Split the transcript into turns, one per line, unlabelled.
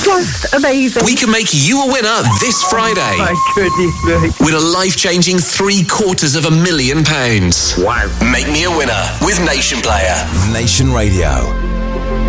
Just amazing.
We can make you a winner this Friday.
My goodness me.
With a life-changing £750,000.
Wow.
Make me a winner with Nation Player.
Nation Radio.